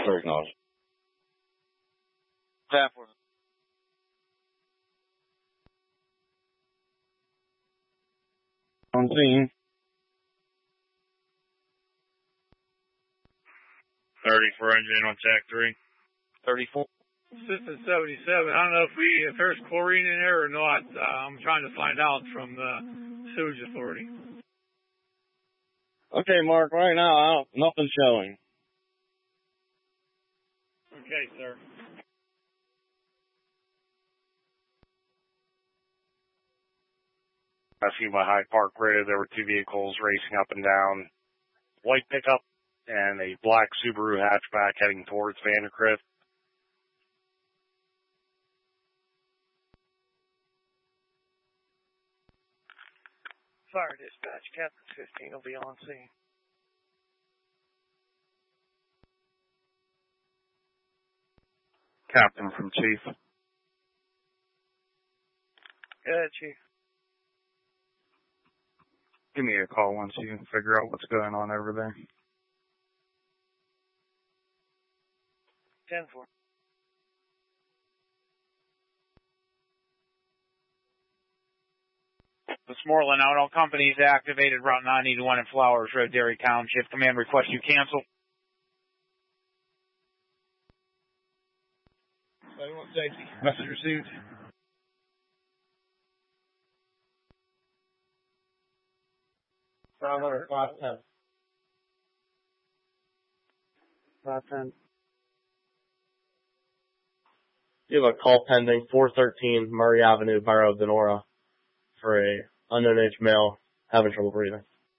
Very nice. Tap for On scene. 30 for engine on Tech 3. 34. System 77. I don't know if there's chlorine in there or not. I'm trying to find out from the sewage authority. Okay, Mark, right now, nothing's showing. Okay, sir. I see my Hyde Park Road. There were two vehicles racing up and down. White pickup and a black Subaru hatchback heading towards Vandercryft. Fire dispatch, Captain 15 will be on scene. Captain from Chief. Go ahead, Chief. Give me a call once you figure out what's going on over there. 10-4. Westmoreland out. All companies activated Route 981 in Flowers Road, Derry Township. Command request you cancel. Anyone safety. Message received. Traveler 510. 510. You have a call pending 413 Murray Avenue, Borough of Denora, for a unknown age male having trouble breathing.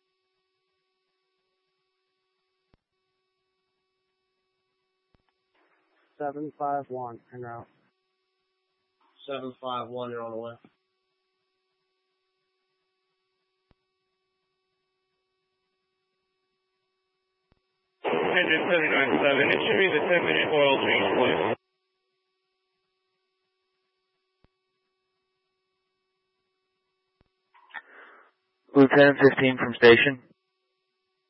751 en route. 751, you're on the way. Engine 797. It should be the 10-minute oil change, please. Lieutenant 15 from station.